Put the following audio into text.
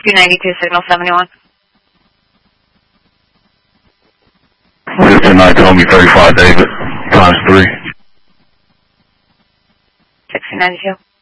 292, signal 71. Houston, Comey 35, David, times 3. 1692.